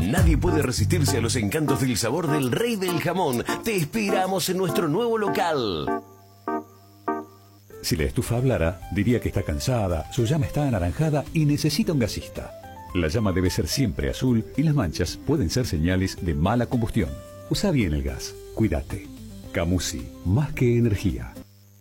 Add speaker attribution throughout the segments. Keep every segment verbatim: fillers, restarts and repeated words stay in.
Speaker 1: Nadie puede resistirse a los encantos del sabor del Rey del Jamón. Te esperamos en nuestro nuevo local.
Speaker 2: Si la estufa hablara, diría que está cansada, su llama está anaranjada y necesita un gasista. La llama debe ser siempre azul y las manchas pueden ser señales de mala combustión. Usa bien el gas. Cuídate. Camusi, más que energía.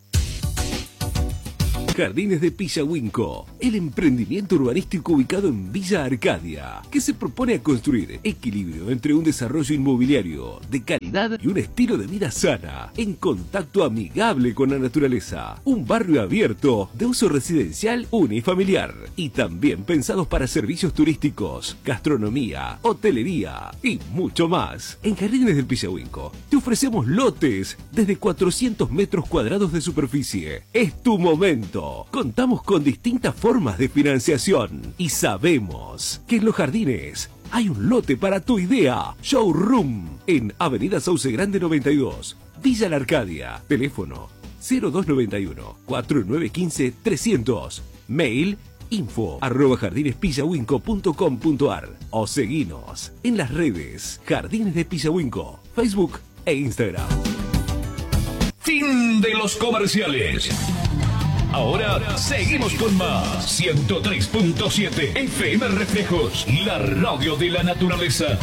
Speaker 3: Jardines de Pillahuinco, el emprendimiento urbanístico ubicado en Villa Arcadia, que se propone a construir equilibrio entre un desarrollo inmobiliario de calidad y un estilo de vida sana, en contacto amigable con la naturaleza. Un barrio abierto de uso residencial unifamiliar y también pensados para servicios turísticos, gastronomía, hotelería y mucho más. En Jardines del Pillahuinco te ofrecemos lotes desde cuatrocientos metros cuadrados de superficie. Es tu momento. Contamos con distintas formas de financiación y sabemos que en Los Jardines hay un lote para tu idea. Showroom en Avenida Sauce Grande noventa y dos, Villa La Arcadia. Teléfono cero dos nueve uno, cuatro nueve uno cinco, trescientos. Mail info arroba jardinespillahuinco punto com punto ar o seguinos en las redes Jardines de Pillahuinco, Facebook e Instagram.
Speaker 4: Fin de los comerciales. Ahora seguimos con más. ciento tres punto siete F M Reflejos, la radio de la naturaleza.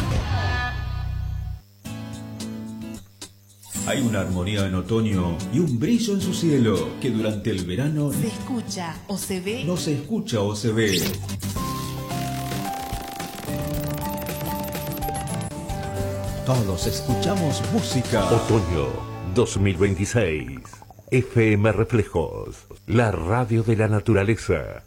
Speaker 5: Hay una armonía en otoño y un brillo en su cielo que durante el verano
Speaker 6: se escucha o se ve.
Speaker 5: No se escucha o se ve. Todos escuchamos música.
Speaker 7: Otoño dos mil veintiséis. F M Reflejos, la radio de la naturaleza.